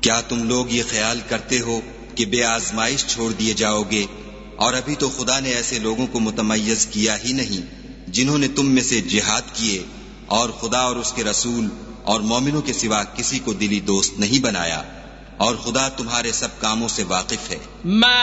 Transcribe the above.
क्या तुम लोग ये ख्याल करते हो कि बेआजमाइश छोड़ दिए जाओगे? और अभी तो खुदा ने ऐसे लोगों को मुतमय्यज किया ही नहीं जिन्होंने तुम में से जिहाद किए और खुदा और उसके रसूल और मोमिनों के सिवा किसी को दिली दोस्त नहीं बनाया, और खुदा तुम्हारे सब कामों से वाकिफ है।